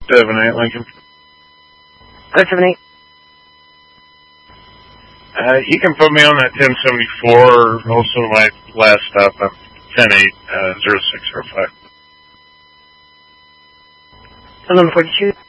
7-8 Lincoln. Go 7-8. You can put me on that 1074, or also my last stop on 10-8, 0605. Number 42.